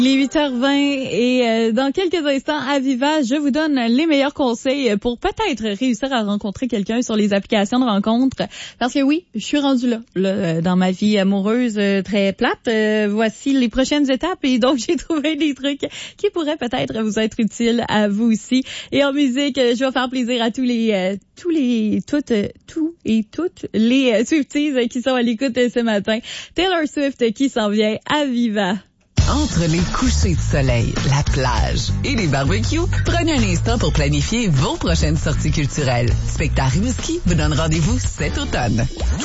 Il est 8h20 et dans quelques instants, à Viva, je vous donne les meilleurs conseils pour peut-être réussir à rencontrer quelqu'un sur les applications de rencontres. Parce que oui, je suis rendue là dans ma vie amoureuse très plate. Voici les prochaines étapes et donc j'ai trouvé des trucs qui pourraient peut-être vous être utiles à vous aussi. Et en musique, je vais faire plaisir à tous et toutes les Swifties qui sont à l'écoute ce matin. Taylor Swift qui s'en vient à Viva. Entre les couchers de soleil, la plage et les barbecues, prenez un instant pour planifier vos prochaines sorties culturelles. Spectacle Rimouski vous donne rendez-vous cet automne.